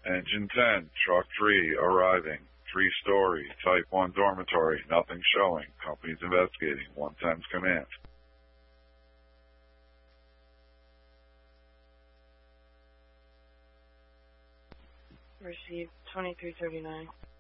Engine 10, Truck 3, arriving. 3-story, Type 1 dormitory, nothing showing. Company's investigating. 110's command. Received 2339.